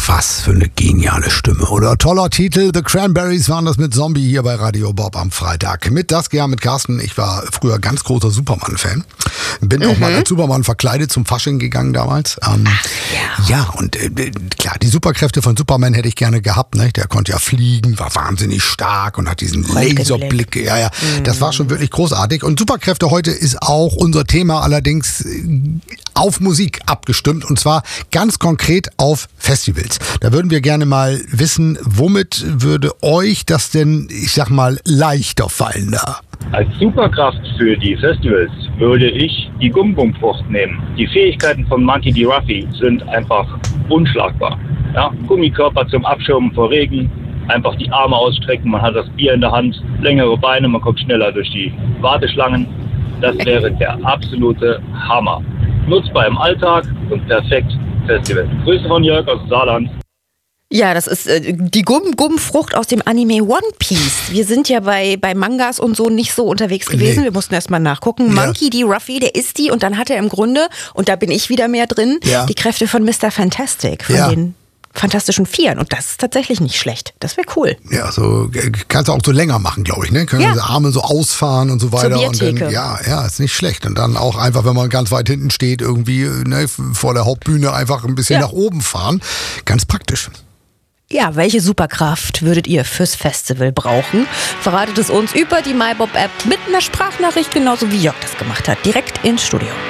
Was für eine geniale Stimme, oder? Toller Titel. The Cranberries waren das mit Zombie hier bei Radio Bob am Freitag. Mit Saskia, mit Carsten. Ich war früher ganz großer Superman-Fan. Bin auch mal als Superman verkleidet zum Fasching gegangen damals. Ja, und klar, die Superkräfte von Superman hätte ich gerne gehabt. Ne? Der konnte ja fliegen, war wahnsinnig stark und hat diesen Laserblick. Ja, das war schon wirklich großartig. Und Superkräfte heute ist auch unser Thema, allerdings auf Musik abgestimmt. Und zwar ganz konkret auf Festivals. Da würden wir gerne mal wissen, womit würde euch das denn, ich sag mal, leichter fallen da? Als Superkraft für die Festivals würde ich die Gum-Gum-Frucht nehmen. Die Fähigkeiten von Monkey D. Ruffy sind einfach unschlagbar. Ja, Gummikörper zum Abschirmen vor Regen, einfach die Arme ausstrecken, man hat das Bier in der Hand, längere Beine, man kommt schneller durch die Warteschlangen. Das wäre der absolute Hammer. Nutzbar im Alltag und perfekt Festival. Grüße von Jörg aus Saarland. Ja, das ist die Gum-Gum-Frucht aus dem Anime One Piece. Wir sind ja bei Mangas und so nicht so unterwegs gewesen. Wir mussten erst mal nachgucken. Ja. Monkey D. Ruffy, der ist die und dann hat er im Grunde, und da bin ich wieder mehr drin, die Kräfte von Mr. Fantastic, von den Fantastischen Vieren. Und das ist tatsächlich nicht schlecht. Das wäre cool. Ja, so kannst du auch so länger machen, glaube ich. Ne? Können die Arme so ausfahren und so weiter. Und dann, ist nicht schlecht. Und dann auch einfach, wenn man ganz weit hinten steht, irgendwie vor der Hauptbühne einfach ein bisschen nach oben fahren. Ganz praktisch. Ja, welche Superkraft würdet ihr fürs Festival brauchen? Verratet es uns über die MyBob-App mit einer Sprachnachricht, genauso wie Jörg das gemacht hat. Direkt ins Studio.